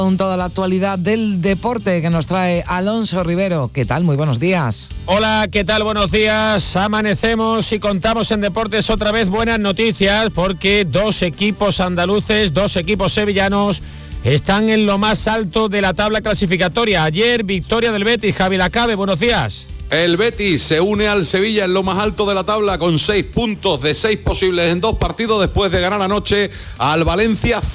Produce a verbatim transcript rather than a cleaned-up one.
Con toda la actualidad del deporte que nos trae Alonso Rivero. ¿Qué tal? Muy buenos días. Hola, ¿qué tal? Buenos días. Amanecemos y contamos en deportes otra vez buenas noticias porque dos equipos andaluces, dos equipos sevillanos están en lo más alto de la tabla clasificatoria. Ayer, victoria del Betis. Javi Lacabe, buenos días. El Betis se une al Sevilla en lo más alto de la tabla con seis puntos de seis posibles en dos partidos después de ganar anoche al Valencia